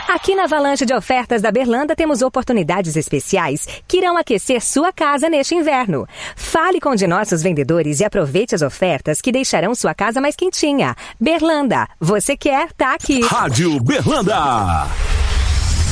Aqui na Avalanche de Ofertas da Berlanda temos oportunidades especiais que irão aquecer sua casa neste inverno. Fale com um de nossos vendedores e aproveite as ofertas que deixarão sua casa mais quentinha. Berlanda, você quer, tá aqui. Rádio Berlanda.